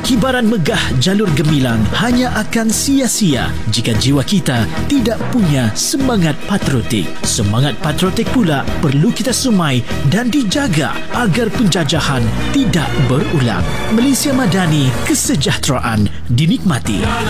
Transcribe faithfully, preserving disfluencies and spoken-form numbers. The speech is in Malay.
Kibaran megah jalur gemilang hanya akan sia-sia jika jiwa kita tidak punya semangat patriotik. Semangat patriotik pula perlu kita sumai dan dijaga agar penjajahan tidak berulang. Malaysia Madani, kesejahteraan dinikmati.